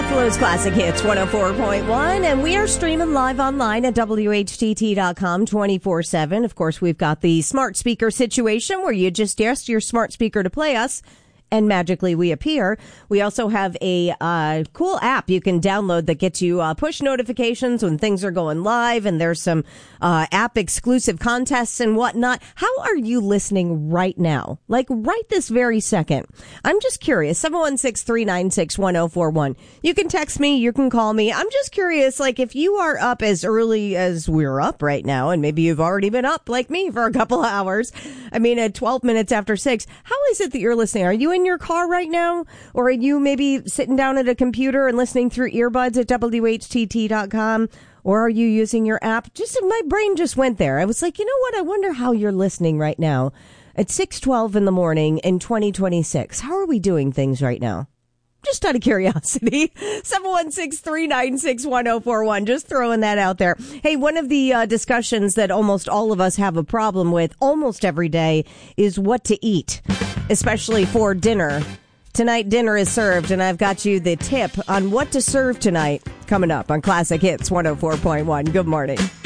Buffalo's Classic Hits 104.1, and we are streaming live online at WHTT.com 24/7. Of course, we've got the smart speaker situation where you just ask your smart speaker to play us, and magically we appear. We also have a cool app you can download that gets you push notifications when things are going live, and there's some app exclusive contests and whatnot. How are you listening right now? Like right this very second. I'm just curious. 716-396-1041. You can text me. You can call me. I'm just curious, like if you are up as early as we're up right now, and maybe you've already been up like me for a couple of hours. I mean, at 12 minutes after 6, how is it that you're listening? Are you in your car right now? Or are you maybe sitting down at a computer and listening through earbuds at WHTT.com? Or are you using your app? My brain just went there. I was like, you know what? I wonder how you're listening right now at 6:12 in the morning in 2026. How are we doing things right now? Just out of curiosity. 716-396-1041. Just throwing that out there. Hey, one of the discussions that almost all of us have a problem with almost every day is what to eat, especially for dinner. Tonight, dinner is served, and I've got you the tip on what to serve tonight coming up on Classic Hits 104.1. Good morning.